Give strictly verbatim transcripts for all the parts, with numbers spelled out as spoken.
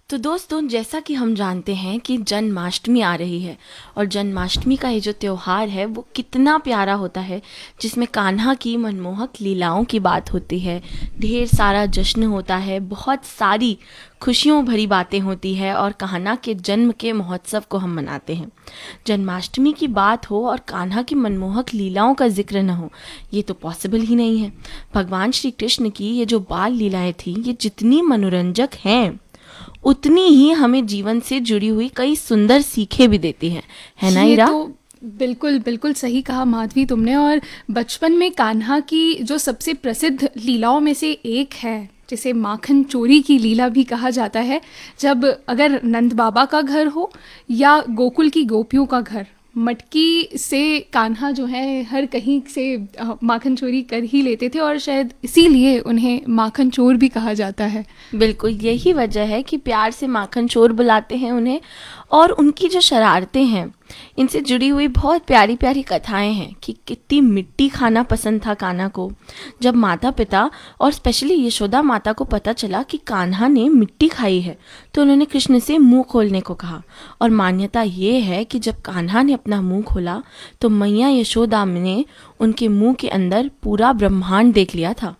तो दोस्तों, जैसा कि हम जानते हैं कि जन्माष्टमी आ रही है और जन्माष्टमी का ये जो त्यौहार है वो कितना प्यारा होता है, जिसमें कान्हा की मनमोहक लीलाओं की बात होती है, ढेर सारा जश्न होता है, बहुत सारी खुशियों भरी बातें होती है और कान्हा के जन्म के महोत्सव को हम मनाते हैं। जन्माष्टमी की बात हो और कान्हा की मनमोहक लीलाओं का जिक्र न हो, ये तो पॉसिबल ही नहीं है। भगवान श्री कृष्ण की ये जो बाल लीलाएं थी, ये जितनी मनोरंजक हैं उतनी ही हमें जीवन से जुड़ी हुई कई सुंदर सीखें भी देती हैं, है ना इरा? तो बिल्कुल बिल्कुल सही कहा माधवी तुमने। और बचपन में कान्हा की जो सबसे प्रसिद्ध लीलाओं में से एक है, जिसे माखन चोरी की लीला भी कहा जाता है, जब अगर नंद बाबा का घर हो या गोकुल की गोपियों का घर, मटकी से कान्हा जो है हर कहीं से माखन चोरी कर ही लेते थे और शायद इसीलिए उन्हें माखन चोर भी कहा जाता है। बिल्कुल यही वजह है कि प्यार से माखन चोर बुलाते हैं उन्हें। और उनकी जो शरारतें हैं, इनसे जुड़ी हुई बहुत प्यारी प्यारी कथाएं हैं कि कितनी मिट्टी खाना पसंद था कान्हा को। जब माता पिता और स्पेशली यशोदा माता को पता चला कि कान्हा ने मिट्टी खाई है, तो उन्होंने कृष्ण से मुंह खोलने को कहा। और मान्यता ये है कि जब कान्हा ने अपना मुंह खोला तो मैया यशोदा ने उनके मुंह के अंदर पूरा ब्रह्मांड देख लिया था।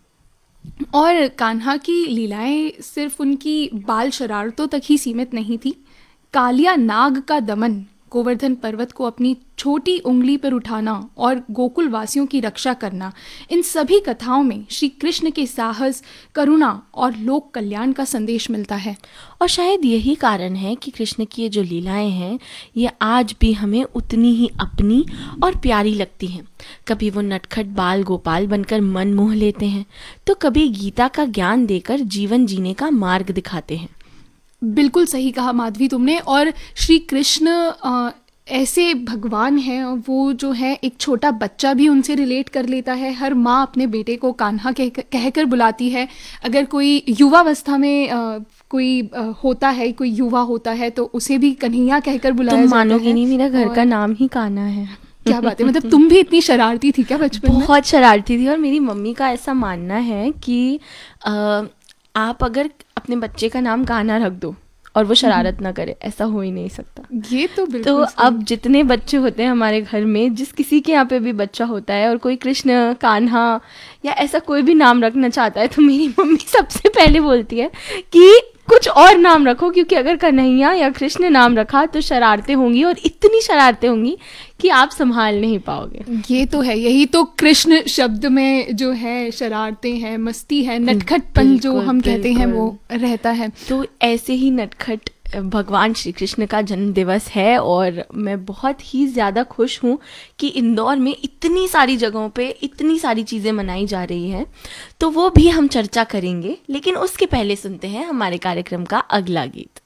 और कान्हा की लीलाएं सिर्फ उनकी बाल शरारतों तक ही सीमित नहीं थी। कालिया नाग का दमन, गोवर्धन पर्वत को अपनी छोटी उंगली पर उठाना और गोकुल वासियों की रक्षा करना, इन सभी कथाओं में श्री कृष्ण के साहस, करुणा और लोक कल्याण का संदेश मिलता है। और शायद यही कारण है कि कृष्ण की ये जो लीलाएं हैं, ये आज भी हमें उतनी ही अपनी और प्यारी लगती हैं। कभी वो नटखट बाल गोपाल बनकर मन मोह लेते हैं, तो कभी गीता का ज्ञान देकर जीवन जीने का मार्ग दिखाते हैं। बिल्कुल सही कहा माधवी तुमने। और श्री कृष्ण आ, ऐसे भगवान हैं, वो जो है एक छोटा बच्चा भी उनसे रिलेट कर लेता है। हर माँ अपने बेटे को कान्हा कह कहकर बुलाती है। अगर कोई युवावस्था में आ, कोई आ, होता है, कोई युवा होता है, तो उसे भी कन्हैया कहकर बुलाया जाता है। तुम मानोगी नहीं, मेरा घर का नाम ही कान्हा है। क्या बात है! मतलब तुम भी इतनी शरारती थी क्या बचपन में? बहुत शरारती थी। और मेरी मम्मी का ऐसा मानना है कि आ, आप अगर अपने बच्चे का नाम कान्हा रख दो और वो शरारत ना करे, ऐसा हो ही नहीं सकता। ये तो बिल्कुल तो अब जितने बच्चे होते हैं हमारे घर में, जिस किसी के यहाँ पे भी बच्चा होता है और कोई कृष्ण, कान्हा या ऐसा कोई भी नाम रखना चाहता है, तो मेरी मम्मी सबसे पहले बोलती है कि कुछ और नाम रखो, क्योंकि अगर कन्हैया या कृष्ण नाम रखा तो शरारतें होंगी, और इतनी शरारतें होंगी कि आप संभाल नहीं पाओगे। ये तो है, यही तो कृष्ण शब्द में जो है शरारतें हैं, मस्ती है, नटखटपन जो हम कहते हैं वो रहता है। तो ऐसे ही नटखट भगवान श्री कृष्ण का जन्म दिवस है, और मैं बहुत ही ज़्यादा खुश हूँ कि इंदौर में इतनी सारी जगहों पे इतनी सारी चीज़ें मनाई जा रही हैं। तो वो भी हम चर्चा करेंगे, लेकिन उसके पहले सुनते हैं हमारे कार्यक्रम का अगला गीत।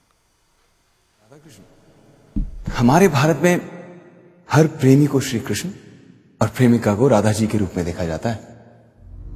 हमारे भारत में हर प्रेमी को श्री कृष्ण और प्रेमिका को राधा जी के रूप में देखा जाता है।